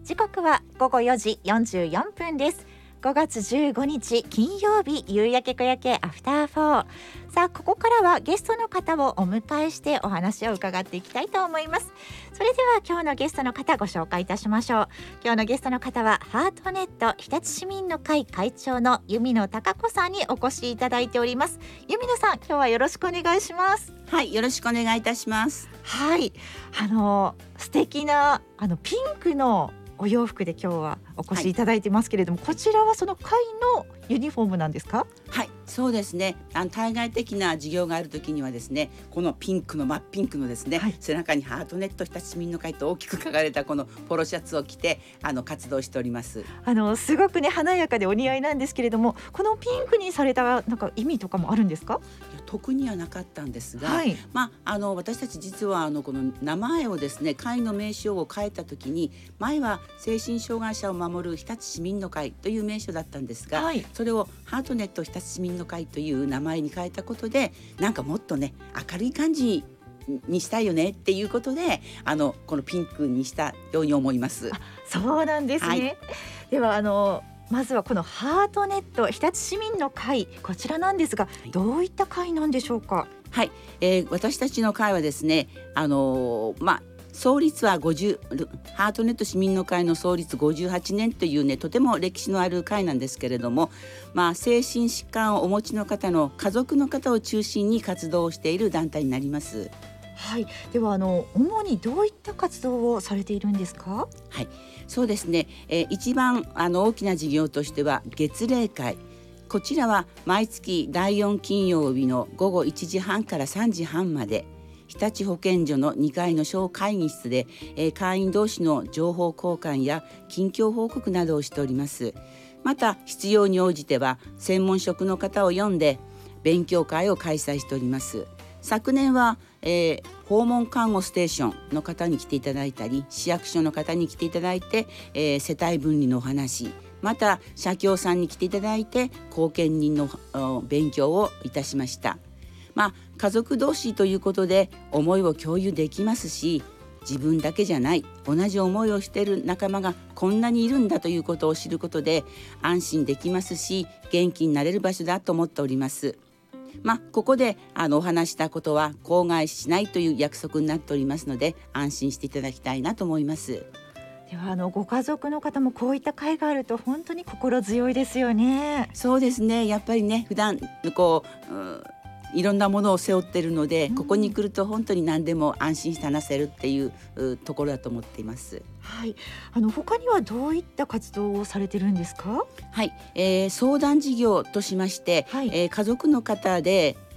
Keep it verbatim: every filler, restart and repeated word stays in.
時刻はごごよじよんじゅうよんぷんです。ごがつじゅうごにち金曜日、夕焼け小焼けアフターフォー。さあ、ここからはゲストの方をお迎えしてお話を伺っていきたいと思います。それでは今日のゲストの方ご紹介いたしましょう。今日のゲストの方はハートネット日立市民の会会長の弓野貴子さんにお越しいただいております。弓野さん、今日はよろしくお願いします。 はい、よろしくお願いいたします。 はい、あの素敵なあのピンクのお洋服で今日はお越しいただいてますけれども、はい、こちらはその会のユニフォームなんですか？ はい、そうですね。あの対外的な事業があるときにはですね、このピンクの真っピンクのですね、はい、背中にハートネット日立市民の会と大きく書かれたこのポロシャツを着てあの活動しております。 あのすごくね華やかでお似合いなんですけれども、このピンクにされたなんか意味とかもあるんですか？ いや、特にはなかったんですが、 はい、 まあ、あの私たち実はあのこの名前をですね、会の名称を変えたときに、前は精神障害者を守る日立市民の会という名称だったんですが、はい、それをハートネット日立市民の会という名前に変えたことで、なんかもっとね明るい感じにしたいよねっていうことで、あのこのピンクにしたように思います。 あ、そうなんですね。はい、ではあのまずはこのハートネット日立市民の会、こちらなんですが、はい、どういった会なんでしょうか？ はい、えー、私たちの会はですね、あのー、まあ創立はごじゅうハートネット市民の会の創立ごじゅうはちねんというね、とても歴史のある会なんですけれども、まあ、精神疾患をお持ちの方の家族の方を中心に活動をしている団体になります。 はい、ではあの主にどういった活動をされているんですか？ はい、そうですね、えー、一番あの大きな事業としては月例会、こちらは毎月だいよん金曜日のごごいちじはんからさんじはんまで、日立保健所のにかいの小会議室で、えー、会員同士の情報交換や近況報告などをしております。また必要に応じては専門職の方を呼んで勉強会を開催しております。昨年は、えー、訪問看護ステーションの方に来ていただいたり、市役所の方に来ていただいて、えー、世帯分離のお話、また社協さんに来ていただいて後見人の勉強をいたしました。まあ、家族同士ということで思いを共有できますし、自分だけじゃない、同じ思いをしている仲間がこんなにいるんだということを知ることで安心できますし、元気になれる場所だと思っております。まあ、ここであのお話したことは口外しないという約束になっておりますので、安心していただきたいなと思います。 ではあのご家族の方もこういった会があると本当に心強いですよね。 そうですね、やっぱりね、普段こう、うんいろんなものを背負っているので、うん、ここに来ると本当に何でも安心して話せるっていうところだと思っています。 はい、あの他にはどういった活動をされてるんですか？ はい、えー、相談事業としまして、はい、えー、家族の方で